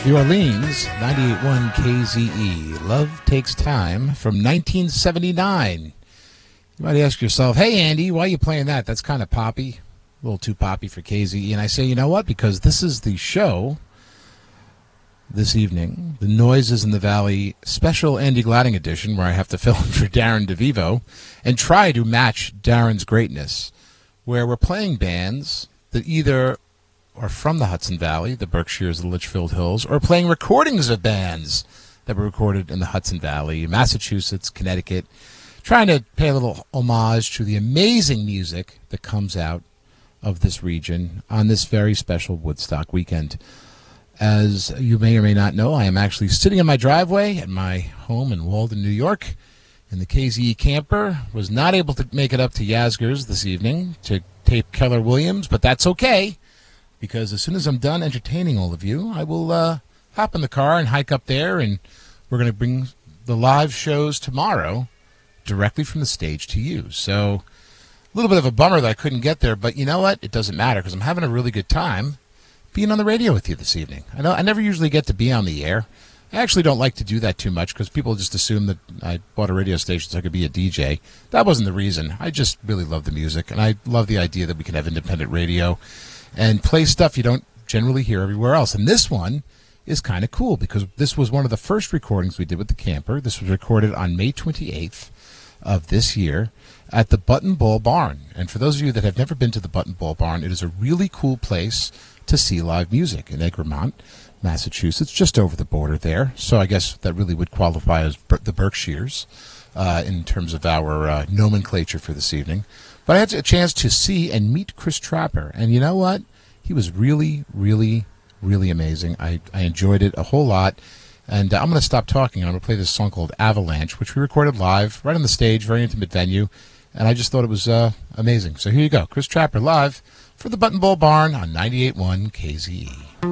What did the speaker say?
New Orleans, 98.1 KZE. Love Takes Time from 1979. You might ask yourself, hey, Andy, why are you playing that? That's kind of poppy, a little too poppy for KZE. And I say, you know what? Because this is the show this evening, the Noises in the Valley special Andy Gladding edition, where I have to fill in for Darren DeVivo and try to match Darren's greatness, where we're playing bands that either are from the Hudson Valley, the Berkshires, the Litchfield Hills, or playing recordings of bands that were recorded in the Hudson Valley, Massachusetts, Connecticut, trying to pay a little homage to the amazing music that comes out of this region on this very special Woodstock weekend. As you may or may not know, I am actually sitting in my driveway at my home in Walden, New York, in the KZE camper. Was not able to make it up to Yasgur's this evening to tape Keller Williams, but that's okay, because as soon as I'm done entertaining all of you, I will hop in the car and hike up there, and we're going to bring the live shows tomorrow directly from the stage to you. So a little bit of a bummer that I couldn't get there, but you know what? It doesn't matter, because I'm having a really good time being on the radio with you this evening. I never usually get to be on the air. I actually don't like to do that too much, because people just assume that I bought a radio station so I could be a DJ. That wasn't the reason. I just really love the music, and I love the idea that we can have independent radio and play stuff you don't generally hear everywhere else. And this one is kind of cool, because this was one of the first recordings we did with the camper. This was recorded on May 28th of this year at the Button Ball Barn. And for those of you that have never been to the Button Ball Barn, it is a really cool place to see live music in Egremont, Massachusetts, just over the border there. So I guess that really would qualify as the Berkshires in terms of our nomenclature for this evening. But I had a chance to see and meet Chris Trapper, and you know what? He was really, really, really amazing. I enjoyed it a whole lot, and I'm going to stop talking, and I'm going to play this song called Avalanche, which we recorded live, right on the stage, very intimate venue, and I just thought it was amazing. So here you go, Chris Trapper live for the Button Ball Barn on 98.1 KZE.